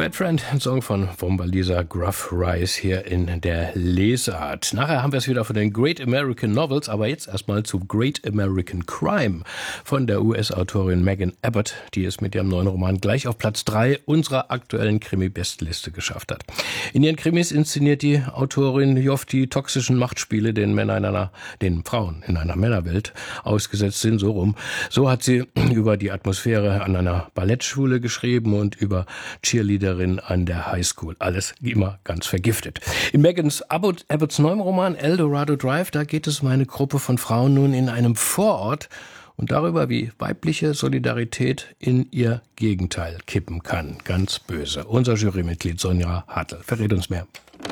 Bad Friend, ein Song von Wombaliza Gruff Rice hier in der Lesart. Nachher haben wir es wieder von den Great American Novels, aber jetzt erstmal zu Great American Crime von der US-Autorin Megan Abbott, die es mit ihrem neuen Roman gleich auf Platz 3 unserer aktuellen Krimi-Bestliste geschafft hat. In ihren Krimis inszeniert die Autorin wie oft die toxischen Machtspiele, den Frauen in einer Männerwelt ausgesetzt sind, so rum. So hat sie über die Atmosphäre an einer Ballettschule geschrieben und über Cheerleaderin an der Highschool. Alles immer ganz vergiftet. In Megans Abbotts neuem Roman El Dorado Drive, da geht es um eine Gruppe von Frauen nun in einem Vorort und darüber, wie weibliche Solidarität in ihr Gegenteil kippen kann. Ganz böse. Unser Jurymitglied Sonja Hartl verrät uns mehr.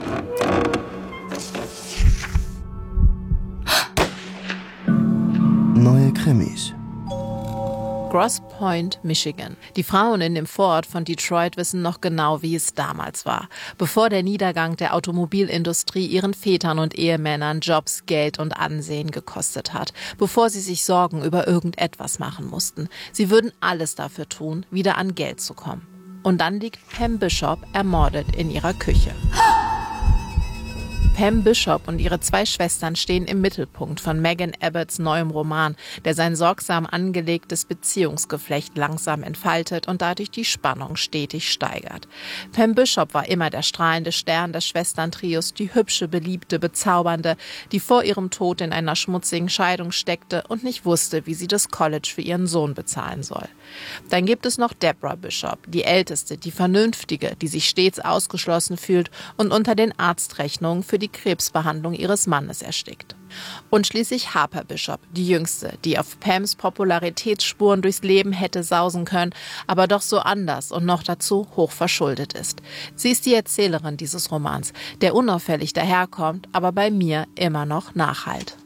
Neue Krimis. Grosse Pointe, Michigan. Die Frauen in dem Vorort von Detroit wissen noch genau, wie es damals war, bevor der Niedergang der Automobilindustrie ihren Vätern und Ehemännern Jobs, Geld und Ansehen gekostet hat, bevor sie sich Sorgen über irgendetwas machen mussten. Sie würden alles dafür tun, wieder an Geld zu kommen. Und dann liegt Pam Bishop ermordet in ihrer Küche. Pam Bishop und ihre 2 Schwestern stehen im Mittelpunkt von Megan Abbotts neuem Roman, der sein sorgsam angelegtes Beziehungsgeflecht langsam entfaltet und dadurch die Spannung stetig steigert. Pam Bishop war immer der strahlende Stern des Schwesterntrios, die hübsche, beliebte, bezaubernde, die vor ihrem Tod in einer schmutzigen Scheidung steckte und nicht wusste, wie sie das College für ihren Sohn bezahlen soll. Dann gibt es noch Deborah Bishop, die Älteste, die Vernünftige, die sich stets ausgeschlossen fühlt und unter den Arztrechnungen für die Krebsbehandlung ihres Mannes erstickt. Und schließlich Harper Bishop, die Jüngste, die auf Pams Popularitätsspuren durchs Leben hätte sausen können, aber doch so anders und noch dazu hoch verschuldet ist. Sie ist die Erzählerin dieses Romans, der unauffällig daherkommt, aber bei mir immer noch nachhallt.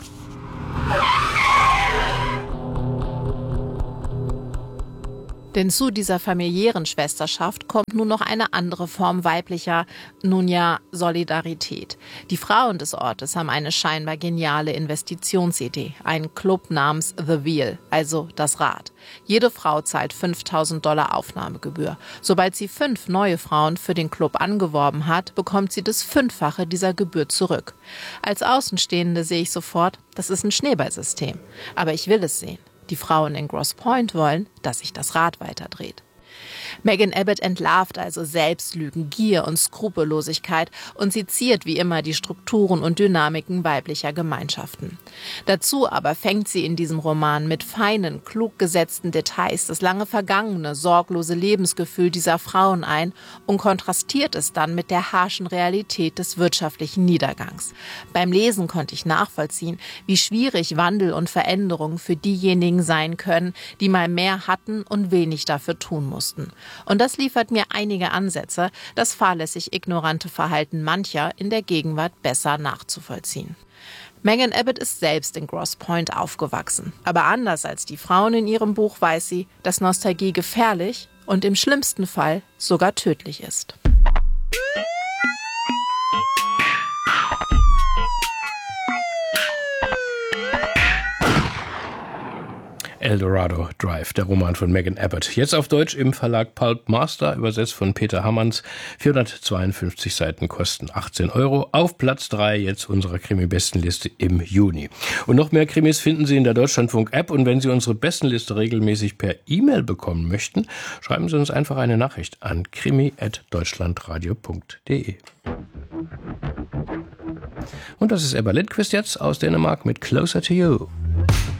Denn zu dieser familiären Schwesterschaft kommt nun noch eine andere Form weiblicher, Solidarität. Die Frauen des Ortes haben eine scheinbar geniale Investitionsidee, einen Club namens The Wheel, also das Rad. Jede Frau zahlt $5.000 Aufnahmegebühr. Sobald sie 5 neue Frauen für den Club angeworben hat, bekommt sie das 5-fache dieser Gebühr zurück. Als Außenstehende sehe ich sofort, das ist ein Schneeballsystem. Aber ich will es sehen. Die Frauen in Grosse Pointe wollen, dass sich das Rad weiterdreht. Megan Abbott entlarvt also Selbstlügen, Gier und Skrupellosigkeit und sie ziert wie immer die Strukturen und Dynamiken weiblicher Gemeinschaften. Dazu aber fängt sie in diesem Roman mit feinen, klug gesetzten Details das lange vergangene, sorglose Lebensgefühl dieser Frauen ein und kontrastiert es dann mit der harschen Realität des wirtschaftlichen Niedergangs. Beim Lesen konnte ich nachvollziehen, wie schwierig Wandel und Veränderung für diejenigen sein können, die mal mehr hatten und wenig dafür tun mussten. Und das liefert mir einige Ansätze, das fahrlässig ignorante Verhalten mancher in der Gegenwart besser nachzuvollziehen. Megan Abbott ist selbst in Grosse Pointe aufgewachsen. Aber anders als die Frauen in ihrem Buch weiß sie, dass Nostalgie gefährlich und im schlimmsten Fall sogar tödlich ist. El Dorado Drive, der Roman von Megan Abbott. Jetzt auf Deutsch im Verlag Pulp Master, übersetzt von Peter Hammanns. 452 Seiten kosten 18 €. Auf Platz 3 jetzt unserer Krimi-Bestenliste im Juni. Und noch mehr Krimis finden Sie in der Deutschlandfunk-App. Und wenn Sie unsere Bestenliste regelmäßig per E-Mail bekommen möchten, schreiben Sie uns einfach eine Nachricht an krimi@deutschlandradio.de. Und das ist Ebba Lindquist jetzt aus Dänemark mit Closer to You.